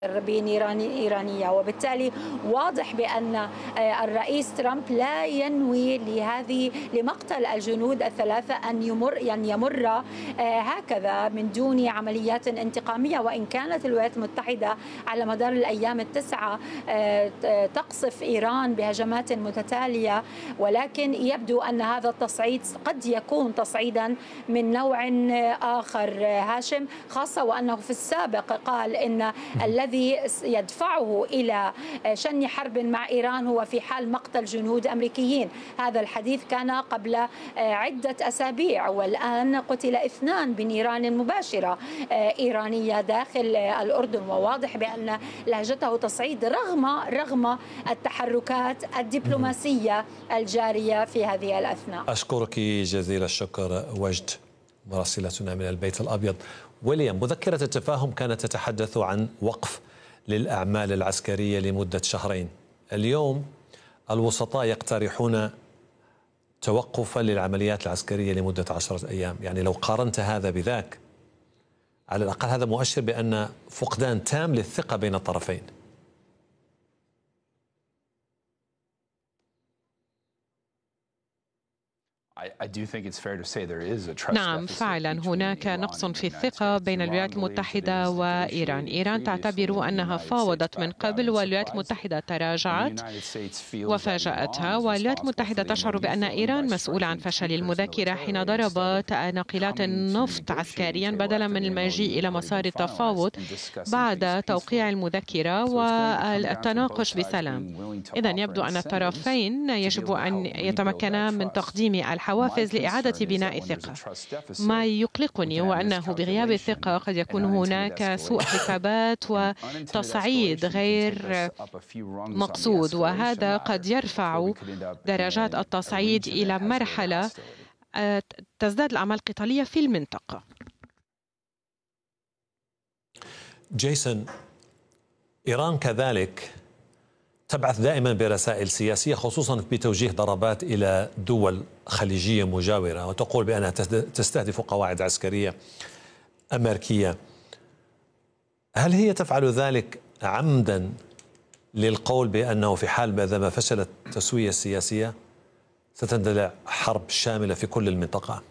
بنيران إيرانية، وبالتالي واضح بأن الرئيس ترامب لا ينوي لمقتل الجنود الثلاثة أن يمر هكذا من دون عمليات انتقامية. وإن كانت الولايات المتحدة على مدار الأيام التسعة تقصف إيران بهجمات متتالية، ولكن يبدو أن هذا التصعيد قد يكون تصعيدا من نوع آخر هاشم، خاصة وأنه في السابق قال إن الذي يدفعه إلى شن حرب مع إيران هو في حال مقتل جنود أمريكيين. هذا الحديث كان قبل عدة أسابيع، والآن قتل 2 بنيران مباشرة إيرانية داخل الأردن، وواضح بأن لهجته تصعيد رغم التحركات الدبلوماسية الجارية في هذه الأثناء. أشكرك جزيل الشكر وجد مراسلتنا من البيت الأبيض. ويليام، مذكرة التفاهم كانت تتحدث عن وقف للأعمال العسكرية لمدة 2 شهرين. اليوم الوسطاء يقترحون توقفا للعمليات العسكرية لمدة 10 أيام. يعني لو قارنت هذا بذاك، على الأقل هذا مؤشر بأن فقدان تام للثقة بين الطرفين. نعم، فعلا هناك نقص في الثقة بين الولايات المتحدة وإيران. إيران تعتبر أنها فاوضت من قبل، والولايات المتحدة تراجعت وفاجأتها، والولايات المتحدة تشعر بأن إيران مسؤولة عن فشل المذاكرة حين ضربت ناقلات النفط عسكريا بدلا من المجيء إلى مسار التفاوض بعد توقيع المذكرة والتناقش بسلام. إذن يبدو أن الطرفين يجب أن يتمكنا من تقديم الحوافز لإعادة بناء الثقة. ما يقلقني هو أنه بغياب الثقة قد يكون هناك سوء حسابات وتصعيد غير مقصود، وهذا قد يرفع درجات التصعيد إلى مرحلة تزداد الأعمال القتالية في المنطقة. جيسون، إيران كذلك تبعث دائما برسائل سياسية، خصوصا بتوجيه ضربات إلى دول خليجية مجاورة، وتقول بأنها تستهدف قواعد عسكرية أمريكية. هل هي تفعل ذلك عمدا للقول بأنه في حال ما فشلت التسوية السياسية ستندلع حرب شاملة في كل المنطقة؟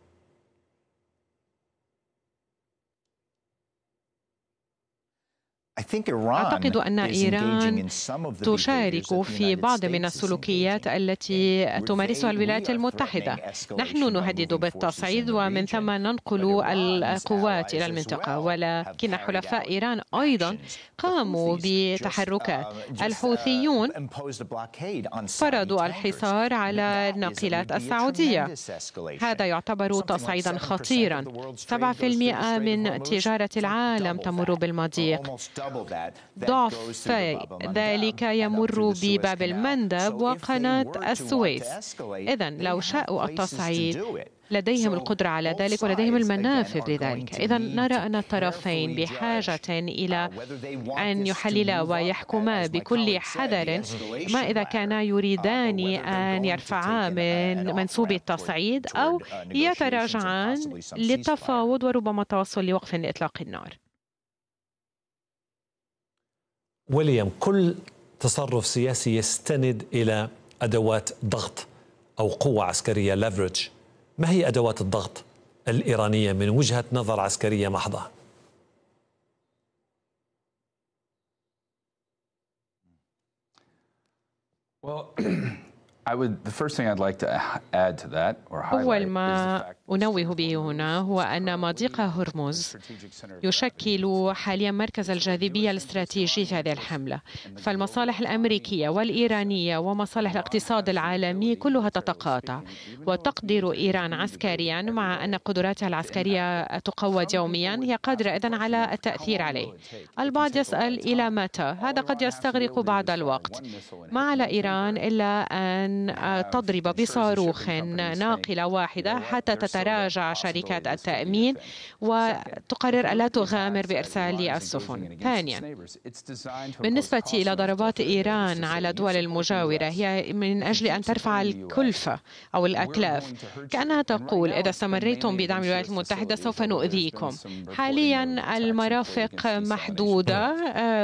أعتقد أن إيران تشارك في بعض من السلوكيات التي تمارسها الولايات المتحدة. نحن نهدد بالتصعيد ومن ثم ننقل القوات إلى المنطقة، ولكن حلفاء إيران أيضا قاموا بتحركات. الحوثيون فرضوا الحصار على الناقلات السعودية، هذا يعتبر تصعيدا خطيرا. 7% من تجارة العالم تمر بالمضيق، ضعف ذلك يمر بباب المندب وقناة السويس. إذن لو شاءوا التصعيد لديهم القدرة على ذلك ولديهم المنافذ لذلك. إذن نرى أن الطرفين بحاجة إلى أن يحللا ويحكما بكل حذر ما إذا كانا يريدان أن يرفعا من منسوب التصعيد أو يتراجعان للتفاوض وربما التوصل لوقف لإطلاق النار. ويليام، كل تصرف سياسي يستند إلى أدوات ضغط أو قوة عسكرية leverage. ما هي أدوات الضغط الإيرانية من وجهة نظر عسكرية محضة؟ أول ما أنوه به هنا هو أن مضيق هرمز يشكل حاليا مركز الجاذبية الاستراتيجي في هذه الحملة، فالمصالح الأمريكية والإيرانية ومصالح الاقتصاد العالمي كلها تتقاطع، وتقدر إيران عسكريا مع أن قدراتها العسكرية تقوى يوميا هي قادرة إذن على التأثير عليه. البعض يسأل إلى متى؟ هذا قد يستغرق بعض الوقت. ما على إيران إلا أن تضرب بصاروخ ناقلة واحدة حتى تتراجع شركات التأمين وتقرر ألا تغامر بإرسال السفن. ثانيا، بالنسبة إلى ضربات إيران على الدول المجاورة هي من أجل أن ترفع الكلفة أو الأكلاف، كأنها تقول إذا استمريتم بدعم الولايات المتحدة سوف نؤذيكم. حاليا المرافق محدودة